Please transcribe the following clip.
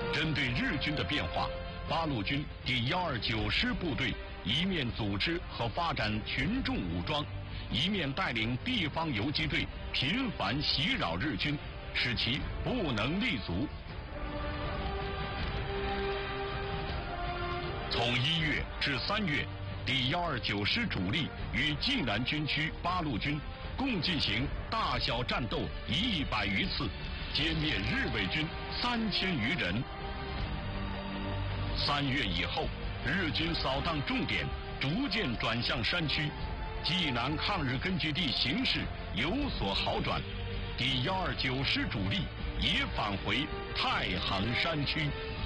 针对日军的变化，八路军第129师部队一面组织和发展群众武装，一面带领地方游击队频繁袭扰日军，使其不能立足。从1月至3月，第129师主力与晋南军区八路军共进行大小战斗100余次，歼灭日伪军3000余人。3月以后，日军扫荡重点逐渐转向山区，济南抗日根据地形势有所好转，第129师主力也返回太行山区。